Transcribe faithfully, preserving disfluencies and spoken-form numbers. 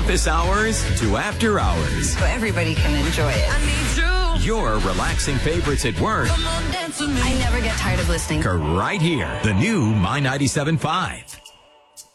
office hours to after hours. So everybody can enjoy it. I need you. Your relaxing favorites at work. Come on, dance with me. I never get tired of listening. Right here. The new My ninety-seven point five.